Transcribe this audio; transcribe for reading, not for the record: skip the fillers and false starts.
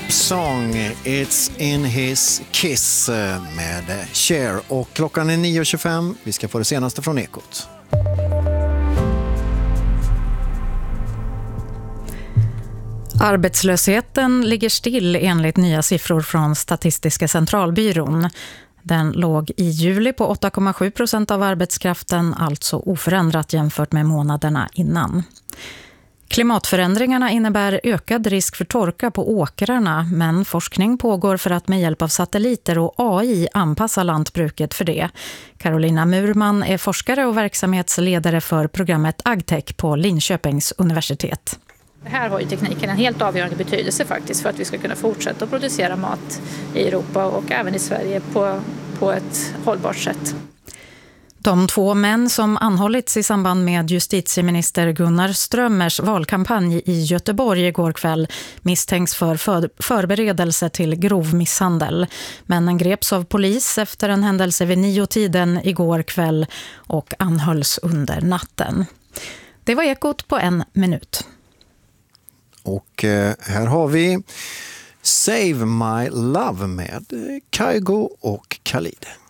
Song, It's in his kiss med Cher. Och klockan är 9.25. Vi ska få det senaste från Ekot. Arbetslösheten ligger still enligt nya siffror från Statistiska centralbyrån. Den låg i juli på 8,7% av arbetskraften, alltså oförändrat jämfört med månaderna innan. Klimatförändringarna innebär ökad risk för torka på åkrarna, men forskning pågår för att med hjälp av satelliter och AI anpassa lantbruket för det. Carolina Murman är forskare och verksamhetsledare för programmet AgTech på Linköpings universitet. Här har ju tekniken en helt avgörande betydelse faktiskt för att vi ska kunna fortsätta att producera mat i Europa och även i Sverige på ett hållbart sätt. De 2 män som anhållits i samband med justitieminister Gunnar Strömmers valkampanj i Göteborg igår kväll misstänks för förberedelse till grov misshandel. Männen greps av polis efter en händelse vid 9-tiden igår kväll och anhölls under natten. Det var Ekot på 1 minut. Och här har vi Save My Love med Kygo och Khalid.